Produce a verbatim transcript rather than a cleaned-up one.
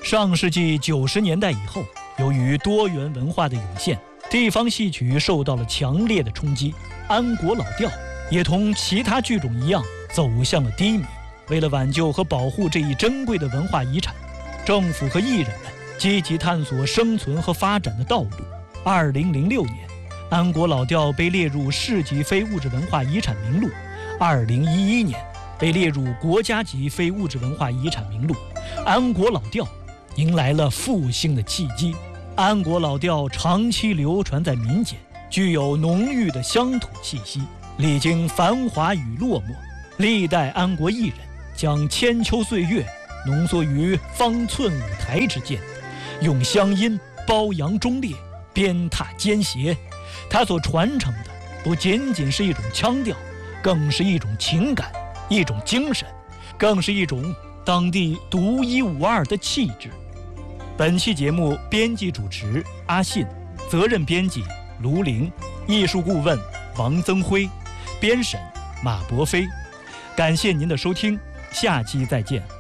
上世纪九十年代以后，由于多元文化的涌现，地方戏曲受到了强烈的冲击，安国老调也同其他剧种一样走向了低迷。为了挽救和保护这一珍贵的文化遗产，政府和艺人们积极探索生存和发展的道路。二零零六年，安国老调被列入市级非物质文化遗产名录，二零一一年被列入国家级非物质文化遗产名录。安国老调迎来了复兴的契机。安国老调长期流传在民间，具有浓郁的乡土气息。历经繁华与落寞，历代安国艺人将千秋岁月浓缩于方寸舞台之间，用乡音包扬忠烈，鞭挞奸邪。他所传承的不仅仅是一种腔调，更是一种情感，一种精神，更是一种当地独一无二的气质。本期节目编辑主持阿信，责任编辑卢玲，艺术顾问王增辉，编审马博飞。感谢您的收听，下期再见。